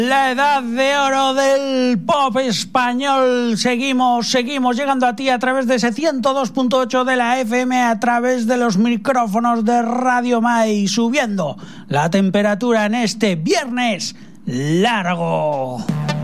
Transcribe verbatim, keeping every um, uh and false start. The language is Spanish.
La edad de oro del pop español. Seguimos, seguimos llegando a ti a través de ese ciento dos punto ocho de la F M, a través de los micrófonos de Radio Mai, subiendo la temperatura en este viernes largo.